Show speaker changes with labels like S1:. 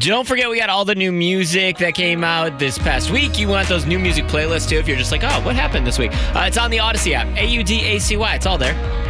S1: Don't forget, we got all the new music that came out this past week. You want those new music playlists, too, if you're just like, oh, what happened this week? It's on the Odyssey app. AUDACY. It's all there.